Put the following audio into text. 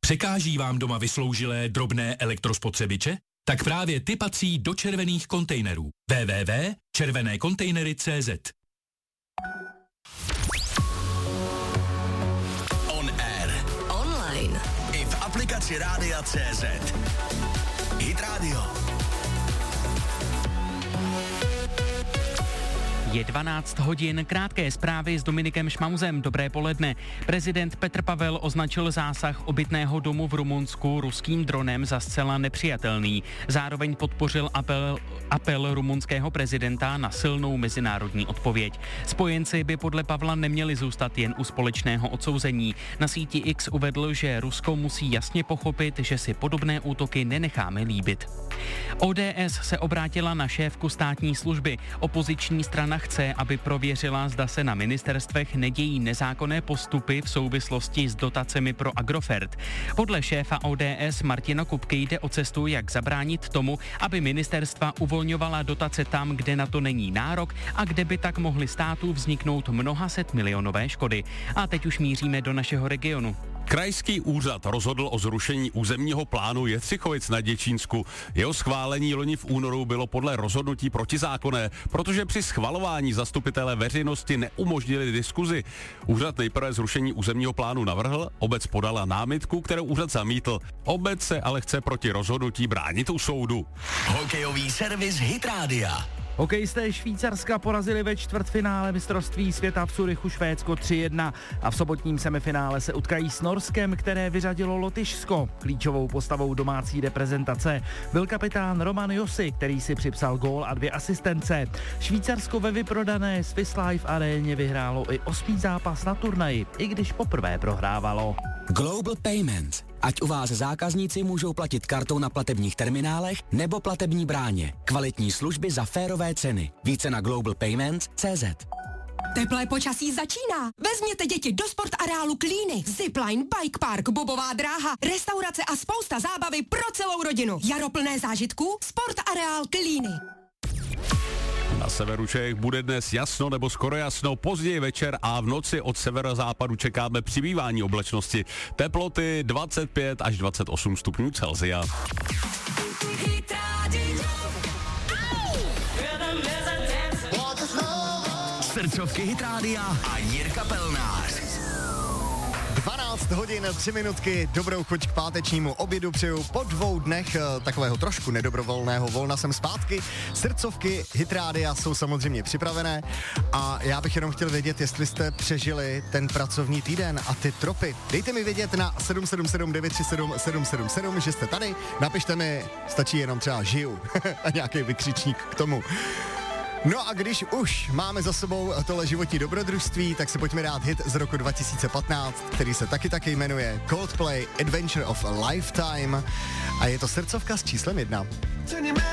Překáží vám doma vysloužilé drobné elektrospotřebiče? Tak právě ty patří do červených kontejnerů. www.červenékontejnery.cz. On air. Online. I v aplikaci Rádia.cz. Hit Radio. Je 12 hodin, krátké zprávy s Dominikem Šmauzem. Dobré poledne. Prezident Petr Pavel označil zásah obytného domu v Rumunsku ruským dronem za zcela nepřijatelný. Zároveň podpořil apel rumunského prezidenta na silnou mezinárodní odpověď. Spojenci by podle Pavla neměli zůstat jen u společného odsouzení. Na síti X uvedl, že Rusko musí jasně pochopit, že si podobné útoky nenecháme líbit. ODS se obrátila na šéfku státní služby. Opoziční strana chce, aby prověřila, zda se na ministerstvech nedějí nezákonné postupy v souvislosti s dotacemi pro Agrofert. Podle šéfa ODS Martina Kupky jde o cestu, jak zabránit tomu, aby ministerstva uvolňovala dotace tam, kde na to není nárok a kde by tak mohly státu vzniknout mnohaset milionové škody. A teď už míříme do našeho regionu. Krajský úřad rozhodl o zrušení územního plánu Jetřichovic na Děčínsku. Jeho schválení loni v únoru bylo podle rozhodnutí protizákonné, protože při schvalování zastupitelé veřejnosti neumožnili diskuzi. Úřad nejprve zrušení územního plánu navrhl, obec podala námitku, kterou úřad zamítl. Obec se ale chce proti rozhodnutí bránit u soudu. Hokejový servis Hit Rádia. Hokejisté Švýcarska porazili ve čtvrtfinále mistrovství světa v Curychu Švédsko 3-1 a v sobotním semifinále se utkají s Norskem, které vyřadilo Lotyšsko. Klíčovou postavou domácí reprezentace byl kapitán Roman Josi, který si připsal gól a 2 asistence. Švýcarsko ve vyprodané Swiss Life aréně vyhrálo i 8. zápas na turnaji, i když poprvé prohrávalo. Global Payments. Ať u vás zákazníci můžou platit kartou na platebních terminálech nebo platební bráně. Kvalitní služby za férové ceny. Více na globalpayments.cz. Teplé počasí začíná. Vezměte děti do sportareálu Klíny. Zipline, bike park, bobová dráha, restaurace a spousta zábavy pro celou rodinu. Jaro plné zážitků? Sportareál Klíny. Na severu Čech bude dnes jasno nebo skoro jasno, později večer a v noci od severozápadu čekáme přibývání oblačnosti. Teploty 25 až 28 stupňů Celsia. Srdcovky Hit Rádia a Jirka Pelnář. 12 hodin, 3 minutky, dobrou chuť k pátečnímu obědu přeju. Po 2 dnech takového trošku nedobrovolného volna jsem zpátky. Srdcovky Hit Rádia jsou samozřejmě připravené a já bych jenom chtěl vědět, jestli jste přežili ten pracovní týden a ty tropy. Dejte mi vědět na 777 937 777, že jste tady. Napište mi, stačí jenom třeba žiju a nějaký vykřičník k tomu. No a když už máme za sebou tohle životní dobrodružství, tak si pojďme dát hit z roku 2015, který se taky jmenuje Coldplay Adventure of a Lifetime a je to srdcovka s číslem 1.